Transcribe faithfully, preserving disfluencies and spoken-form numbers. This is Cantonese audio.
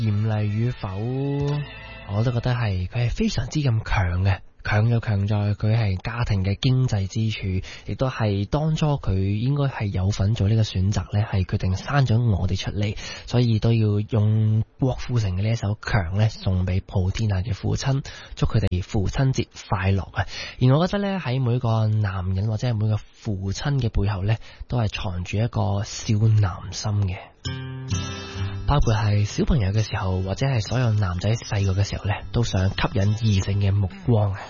嚴厲與否，我都覺得係佢係非常之咁強嘅。強就強在佢係家庭嘅經濟支柱，亦都係當初佢應該係有份做呢個選擇呢，係決定生咗我哋出嚟，所以都要用郭富城嘅呢一首強呢送俾普天下嘅父親，祝佢哋父親節快樂啊！而我覺得呢，喺每個男人或者係每個父親嘅背後呢，都係藏住一個少男心嘅，包括係小朋友嘅時候，或者係所有男仔細個嘅時候呢，都想吸引異性嘅目光啊！